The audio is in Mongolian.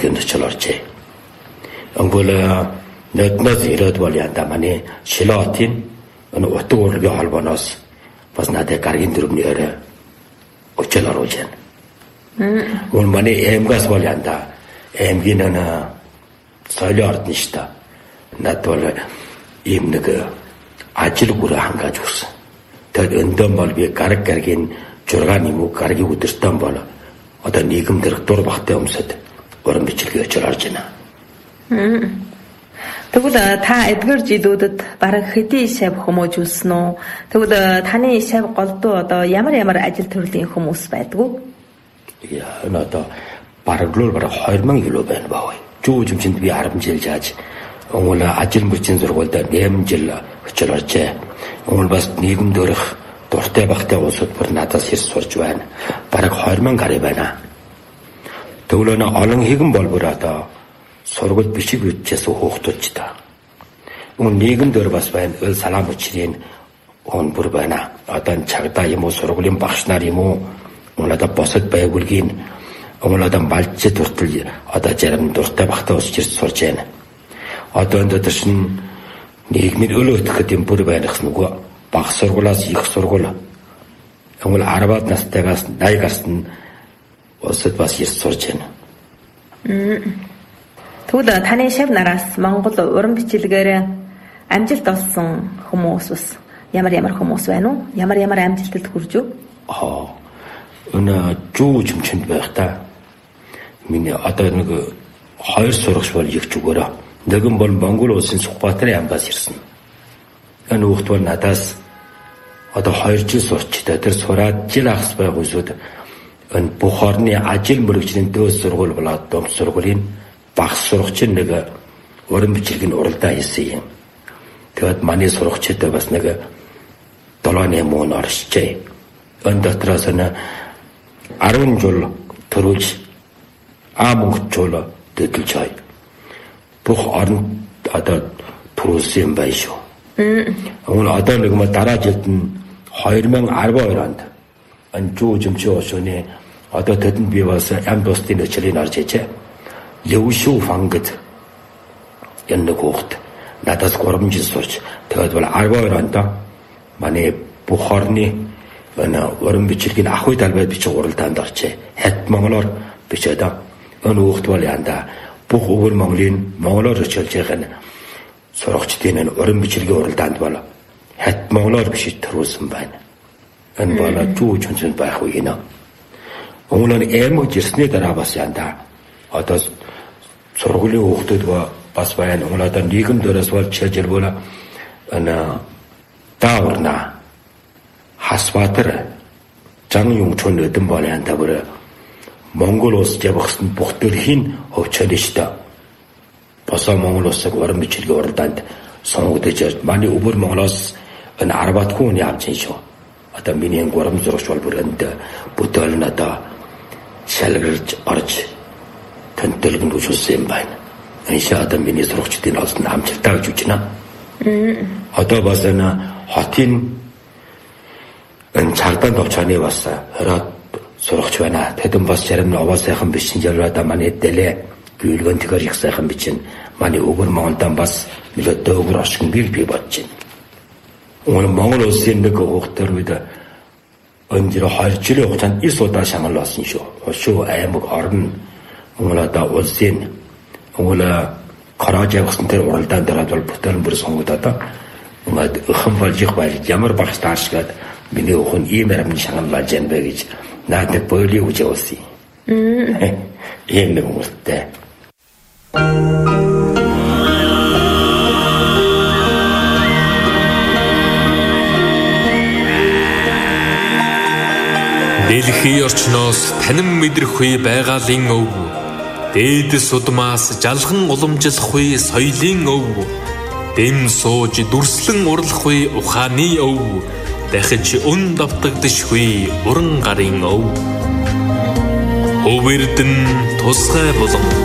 билгэн очилорчээ. Өнгөлөө нөтнөс ирээд бол янда манай Шилоотын өн утга урлагийн холбооноос бас надад гаргийн дөрөвний өрөө очил оруулж байна. Өн манай эмгээс бол янда эмгийн өн соёлын ордон шүү дээ. Надад бол ийм нэг ажил бүрэ хангаж өгсөн. Тэгэд өндөн бол би гаргийн 6 нэмүү гаргийн өдөртөн бол одоо нийгэм дэрх дур багтай өмсөд уран бичлэгээ очил орж байна. Тэгвэл та эдгээр жилүүдэд бараг хэдий шав хүмүүжүүлсэн үү? Тэгвэл таны шав голдуу одоо ямар ажил төрлийн хүмүүс байдгүй? Яа, одоо бараг 2000 илүү байна баа. Жүүжимчэнд би 10 жил жааж өнгөл ажил мөрчийн сургуульд 8 жил очил оржээ. Өнгөл бас нийгэм дөрх дуртай багтай улсууд бүр надаас ирж сурж байна. Бараг 2000 гаруй байна. Тэгвэл олон хигэн бол бүр одоо сургууль бичиг бичээс хөөхтөж та. Өн нийгэм дөр бас байна. Өл салаам учрын он бүр байна. Одоо чагдаа юм уу сургуулийн багш нар юм уу? Өнөөдөр босод байгуулгийн өнөөдөр балчид хүртэл одоо зарим дуртай багтай усч ирж сурж байна. Одоо өнөөдөр шин нийгмийн өл өтгөхөд юм бүр байх нүгөө баг сургуулаас их сургууль. Өнгөл 10-аад настайгаас 80-аас нь усад бас ирж сурж байна. Тэгвэл таны шав нараас Монгол уран бичилгээр амжилт олсон хүмүүс бас ямар хүмүүс байна уу? Ямар амжилтад хүрж үү? Өнөө жүүжимчэнд байх та. Миний одоо нэг 2 сурагч бол их зүгээрээ. Нэгэн бол Монгол улсын Сүхбаатарын амбаас ирсэн. Энэ хүүхд бол надаас одоо 2 жил сурчтай. Тэр сураад жил ахс байх үсүүд энэ бүх орны ажил мөрөгчлийн дөөс сургууль болоод дом сургуулийн багш сурагчин нэг уран бичлэгийн уралдаа хийсэн юм. Тэгэд манай сурагчтай бас нэг 7-8 мөн оршижээ. Энэ дотроос нь 10 жил төрүүлж мөнгөчөл дэдэлж хай. Бүх орнд одоо төрүүлсэн юм байна шүү. Өнгө одоо нэг ма дараа жилд нь 2012 онд энэ жүүжимчийн өшөөний одоо тэдэнд би бас амд бусдын өчрийг орж ичээ. Левшу фангад энэ хүүхд надаас 3 жил сурч тэгээд бол 12 онд манай бүх орны уран бичлэгийн ахуй талбайд бичих уралдаанд орчээ. Хат монголоор бичээд энэ хүүхд бол янда бүх өвөр монголоор өчөлж байгаа нь сурагчдын уран бичлэгийн уралдаанд бол хат монголоор бичиж төрүүлсэн байна. Энэ бол жүүжимчэнд байх үе нэ. Өнгөлөө эмэг ирсний дараа бас янда одоо сургуулийн хүүхдүүд бас байна. Өнгөлөө нийгэм дээрээс бол чижирбүүл энэ дааварна Хасбаатар зан юм чон өдөн бол янда бүр Монгол улс явахсан бүх төрхийн хөвчөлж та. Босоо Монгол улсыг уран бичлэгийн уралдаанд сонгогдож манай өвөр Монголоос энэ 10-аад хүн явж ин шүү. Одоо миний 3 зурагч бол бүрэнд бүтээл нь одоо шалгарч орж тэнтэлгэнд үжүүлсэн юм байна. Энэ одоо миний зурагчдын олсон амжилтаа гэж үзнэ. Одоо бас энэ хотын энэ цагдаа товчооны бас хороод сурагч байна. Тэдэн бас зарим нь овоо сайхан бичин жавраа манай дэлээ гүйлгэн тэгэр их сайхан бичин манай өвөр Монголдан бас нэг дөөгөр ашиг би бодож байна. Өнгө Монгол улсын нэг хүүхдэр үед өндөр 2 жилийн хугацаанд 9 удаа шамал болсон шүү. Өшөө аймаг орн өнгөлөө улсын өнгөлөө гараж явсан тэр уралдаан дээр бол бүтээл бүр сонгогдоод ингээд өхөн болж их байж ямар багш таашгаад миний өхөн ийм амин шагнал болж байна бэ гэж надад боёлыг үж явуулсан. Ийм нэг хүмүүстэй. Дэлхийн орчноос танин мэдрэхгүй байгалийн өв. Дээдэс удмаас жалган уламжлахгүй соёлын өв. Дэм сууж дүрслэн урлахгүй ухааны өв. Дахиж өн давтагдшгүй уран гарын өв. Өвөрдөн тусгай болон